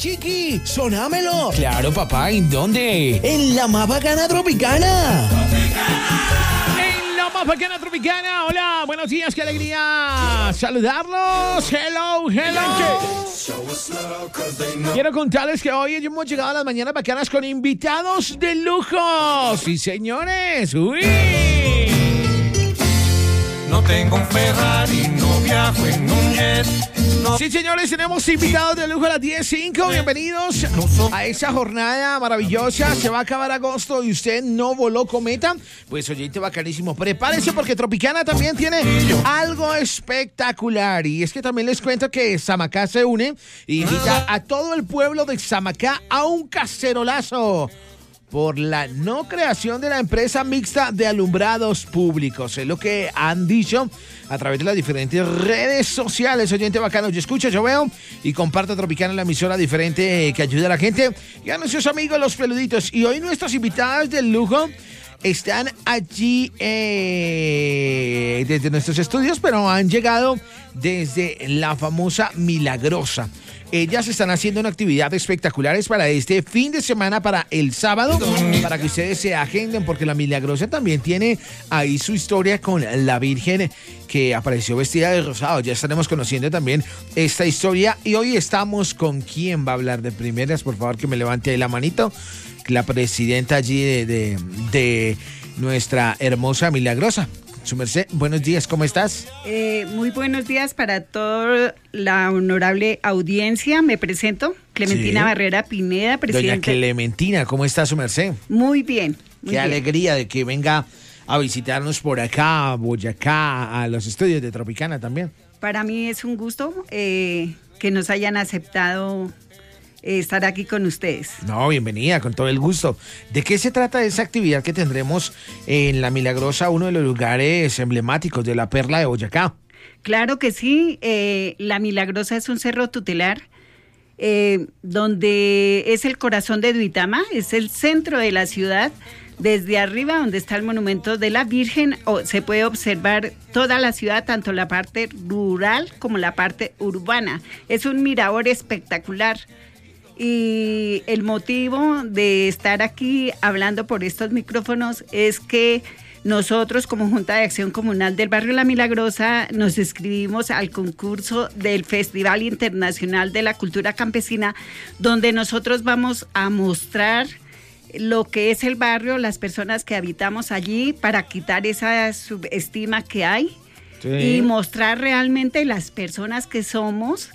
chiqui, sonámelo. Claro, papá, ¿en dónde? En la más bacana Tropicana. En la más bacana Tropicana. Hola, buenos días, qué alegría saludarlos. Hello. Quiero contarles que hoy hemos llegado a las mañanas bacanas con invitados de lujo. Sí, señores. Uy. No tengo un Ferrari, no viajo en un jet. No. Sí, señores, tenemos invitados de lujo a las 10:05. Bienvenidos a esa jornada maravillosa. Se va a acabar agosto y usted no voló cometa. Pues oyente bacanísimo, prepárese porque Tropicana también tiene algo espectacular. Y es que también les cuento que Samacá se une e invita a todo el pueblo de Samacá a un cacerolazo por la no creación de la empresa mixta de alumbrados públicos. Es lo que han dicho a través de las diferentes redes sociales. Oyente bacano, yo escucho, yo veo y comparto Tropicana, la emisora diferente que ayuda a la gente. Y a nuestros amigos los peluditos. Y hoy nuestras invitadas del lujo están allí desde nuestros estudios, pero han llegado desde la famosa Milagrosa. Ellas están haciendo una actividad espectaculares para este fin de semana, para el sábado, para que ustedes se agenden, porque la Milagrosa también tiene ahí su historia con la Virgen que apareció vestida de rosado. Ya estaremos conociendo también esta historia. Y hoy estamos con quién va a hablar de primeras. Por favor, que me levante ahí la manito. La presidenta allí de nuestra hermosa Milagrosa. Su merced, buenos días, ¿cómo estás? Muy buenos días para toda la honorable audiencia. Me presento, Clementina Barrera Pineda, presidenta. Doña Clementina, ¿cómo está su merced? Muy bien. Qué alegría de que venga a visitarnos por acá, a Boyacá, a los estudios de Tropicana también. Para mí es un gusto que nos hayan aceptado estar aquí con ustedes. No, bienvenida, con todo el gusto. ¿De qué se trata esa actividad que tendremos en La Milagrosa, uno de los lugares emblemáticos de la Perla de Boyacá? Claro que sí, La Milagrosa es un cerro tutelar donde es el corazón de Duitama, es el centro de la ciudad. Desde arriba, donde está el monumento de la Virgen, se puede observar toda la ciudad, tanto la parte rural como la parte urbana. Es un mirador espectacular. Y el motivo de estar aquí hablando por estos micrófonos es que nosotros, como Junta de Acción Comunal del Barrio La Milagrosa, nos inscribimos al concurso del Festival Internacional de la Cultura Campesina, donde nosotros vamos a mostrar lo que es el barrio, las personas que habitamos allí, para quitar esa subestima que hay y mostrar realmente las personas que somos.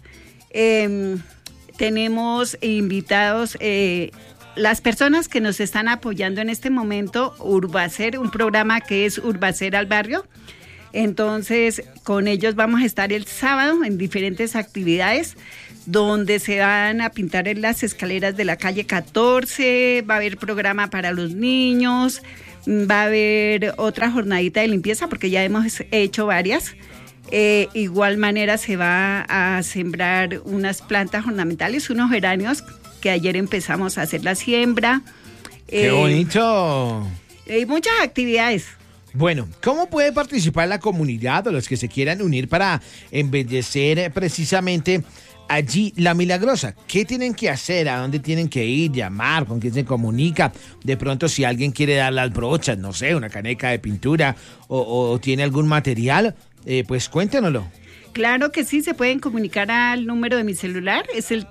Tenemos invitados las personas que nos están apoyando en este momento, Urbacer, un programa que es Urbacer al Barrio. Entonces, con ellos vamos a estar el sábado en diferentes actividades, donde se van a pintar en las escaleras de la calle 14, va a haber programa para los niños, va a haber otra jornadita de limpieza, porque ya hemos hecho varias. Igual manera se va a sembrar unas plantas ornamentales, unos geranios, que ayer empezamos a hacer la siembra. ¡Qué bonito! Y muchas actividades. Bueno, ¿cómo puede participar la comunidad o los que se quieran unir para embellecer precisamente allí La Milagrosa? ¿Qué tienen que hacer? ¿A dónde tienen que ir? ¿Llamar? ¿Con quién se comunica? De pronto, si alguien quiere dar las brochas, no sé, una caneca de pintura o tiene algún material, pues cuéntenoslo. Claro que sí, se pueden comunicar al número de mi celular, es el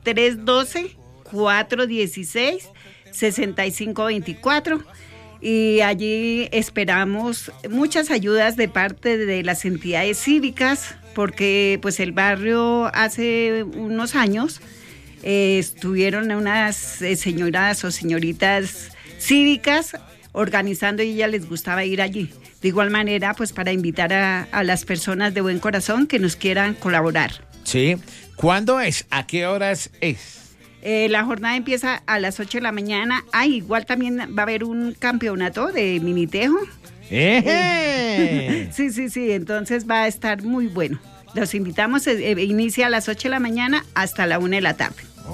312-416-6524. Y allí esperamos muchas ayudas de parte de las entidades cívicas, porque pues el barrio hace unos años estuvieron unas señoras o señoritas cívicas organizando y a ellas les gustaba ir allí. De igual manera, pues para invitar a las personas de buen corazón que nos quieran colaborar. Sí. ¿Cuándo es? ¿A qué horas es? La jornada empieza a las 8 de la mañana. Igual también va a haber un campeonato de minitejo. Sí, entonces va a estar muy bueno. Los invitamos, inicia a las 8 de la mañana hasta la 1 de la tarde.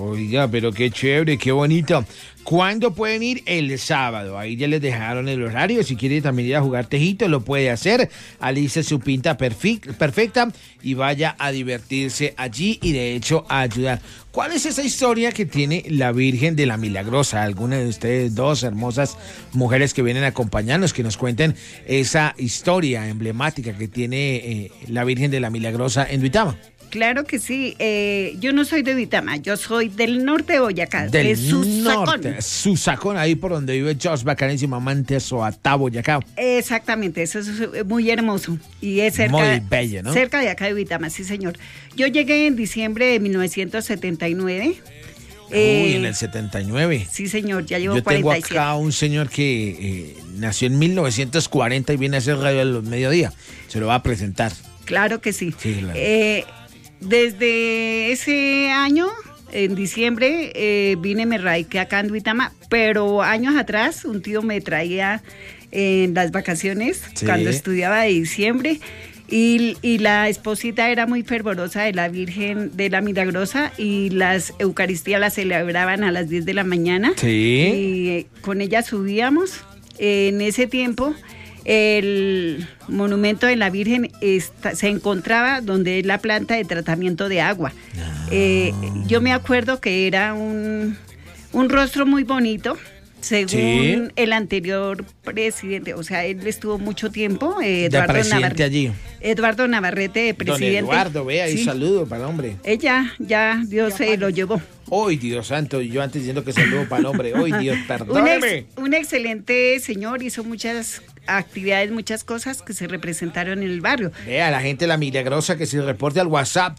Oiga, pero qué chévere, qué bonito. ¿Cuándo pueden ir? El sábado. Ahí ya les dejaron el horario. Si quiere también ir a jugar tejito, lo puede hacer. Alice su pinta perfecta y vaya a divertirse allí y de hecho a ayudar. ¿Cuál es esa historia que tiene la Virgen de la Milagrosa? Alguna de ustedes dos hermosas mujeres que vienen a acompañarnos, que nos cuenten esa historia emblemática que tiene la Virgen de la Milagrosa en Duitama. Claro que sí. Yo no soy de Duitama, yo soy del norte de Boyacá. Del Susacón. norte, Susacón, ahí por donde vive Jos Bacanísimo, Amante, Soatá, Boyacá. Exactamente, eso es muy hermoso. Y es cerca, muy bello, ¿no? cerca de acá de Duitama, sí señor. Yo llegué en diciembre de 1979. En el 79. Sí señor, ya llevo Yo tengo 47. acá un señor que nació en 1940 y viene a hacer radio al mediodía. Se lo va a presentar. Claro que sí. Sí, claro. Desde ese año, en diciembre, me radiqué acá en Duitama, pero años atrás un tío me traía en las vacaciones, Sí. cuando estudiaba de diciembre, y la esposita era muy fervorosa de la Virgen de la Milagrosa y las Eucaristías las celebraban a las 10 de la mañana. Sí. Y con ella subíamos. En ese tiempo el monumento de la Virgen se encontraba donde es la planta de tratamiento de agua. Yo me acuerdo que era un rostro muy bonito, según Sí. el anterior presidente, o sea, él estuvo mucho tiempo, De presidente allí. Eduardo Navarrete, de presidente. Don Eduardo, vea, y Sí. saludo para el hombre. Ella, ya Dios se lo llevó. Hoy, Dios santo, yo antes diciendo que saludo para el hombre. Hoy, Dios, perdóneme. Un excelente señor, hizo muchas actividades, muchas cosas que se representaron en el barrio. Vea, la gente de la Milagrosa que se reporte al WhatsApp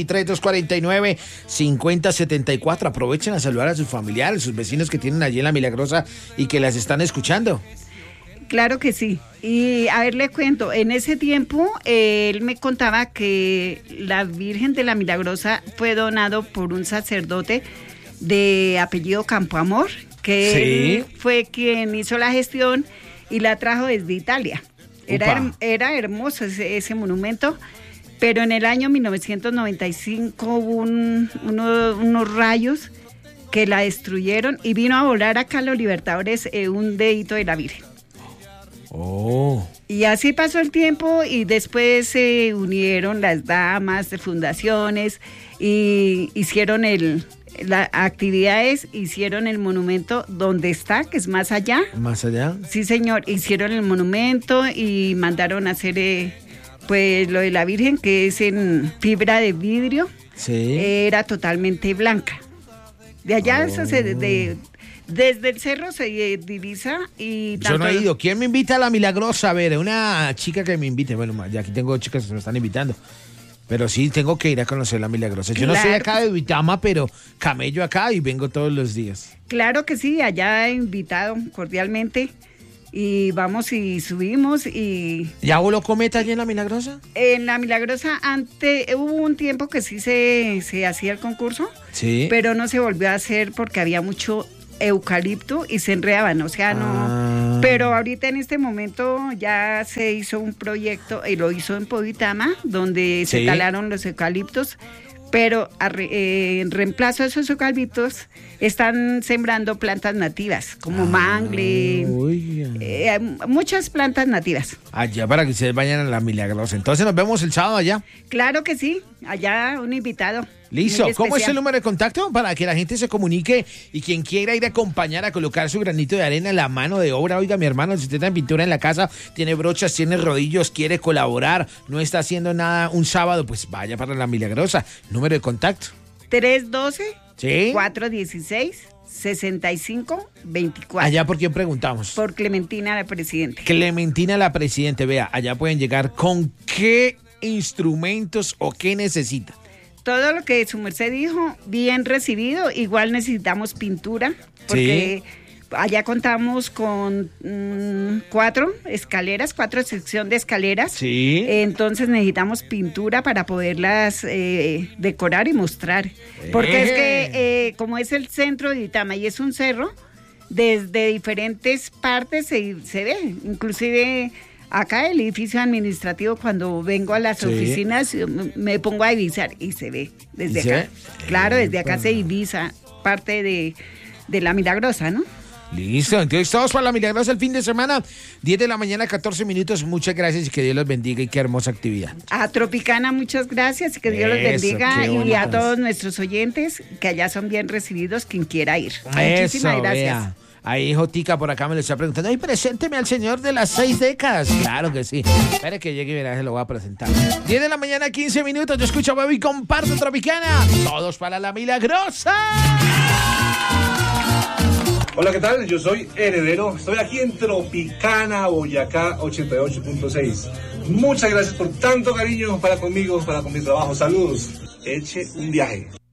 323-249-5074. Aprovechen a saludar a sus familiares, sus vecinos que tienen allí en la Milagrosa y que las están escuchando. Claro que sí. Y a ver, le cuento, en ese tiempo él me contaba que la Virgen de la Milagrosa fue donado por un sacerdote de apellido Campoamor, que Sí. él fue quien hizo la gestión y la trajo desde Italia. Upa. Era hermoso ese monumento, pero en el año 1995 hubo unos rayos que la destruyeron y vino a volar acá a los Libertadores un dedito de la Virgen. Oh. Y así pasó el tiempo y después se unieron las damas de fundaciones y hicieron las actividades, hicieron el monumento donde está, que es más allá. Más allá. Sí, señor, hicieron el monumento y mandaron a hacer pues lo de la Virgen, que es en fibra de vidrio. Sí. Era totalmente blanca. De allá eso desde el cerro se divisa y Yo no he tanto- ido. ¿Quién me invita a la Milagrosa? A ver, una chica que me invite. Bueno, ya aquí tengo chicas que se me están invitando. Pero sí, tengo que ir a conocer la Milagrosa. Yo no soy Claro acá de Duitama, pero camello acá y vengo todos los días. Claro que sí, allá he invitado cordialmente y vamos y subimos y ¿Ya voló cometa allí en la Milagrosa? en la Milagrosa antes hubo un tiempo que sí se hacía el concurso, Sí. pero no se volvió a hacer porque había mucho eucalipto y se enredaban, o sea, no. Ah. Pero ahorita en este momento ya se hizo un proyecto y lo hizo en Poditama, donde se Sí. talaron los eucaliptos, pero en reemplazo de esos eucaliptos están sembrando plantas nativas, como mangle, Oiga. muchas plantas nativas. Allá para que ustedes vayan a la Milagrosa. Entonces nos vemos el sábado allá. Claro que sí, allá un invitado. Listo. muy ¿Cómo es el especial. número de contacto? Para que la gente se comunique y quien quiera ir a acompañar a colocar su granito de arena en la mano de obra. Oiga, mi hermano, si usted está en pintura en la casa, tiene brochas, tiene rodillos, quiere colaborar, no está haciendo nada un sábado, pues vaya para la Milagrosa. Número de contacto. 312 ¿Sí? 416 6524. Allá por quién preguntamos. Por Clementina, la presidente. Clementina, la presidente. Vea, allá pueden llegar con qué instrumentos o qué necesita. Todo lo que su merced dijo, bien recibido. Igual necesitamos pintura, porque allá contamos con 4 sección de escaleras. Sí. Entonces necesitamos pintura para poderlas decorar y mostrar. Porque es que como es el centro de Duitama y es un cerro, desde diferentes partes se ve. Inclusive Acá el edificio administrativo, cuando vengo a las Sí. oficinas, me pongo a divisar y se ve desde ¿Y se acá. ve? Claro, desde acá se divisa parte de la Milagrosa, ¿no? Listo, entonces todos para la Milagrosa el fin de semana, 10 de la mañana, 14 minutos. Muchas gracias y que Dios los bendiga y qué hermosa actividad. A Tropicana, muchas gracias y que Dios los Eso, bendiga. qué Y a bonito. todos nuestros oyentes, que allá son bien recibidos, quien quiera ir. Eso, Muchísimas gracias. vea. Ahí Jotica por acá me lo está preguntando. Ay, presénteme al señor de las 6 décadas. Claro que sí. Espere que llegue y verá, se lo voy a presentar. 10 de la mañana, 15 minutos. Yo escucho a Bebo y comparto Tropicana. Todos para la Milagrosa. Hola, ¿qué tal? Yo soy Heredero. Estoy aquí en Tropicana, Boyacá 88.6. Muchas gracias por tanto cariño para conmigo, para con mi trabajo. Saludos. Eche un viaje.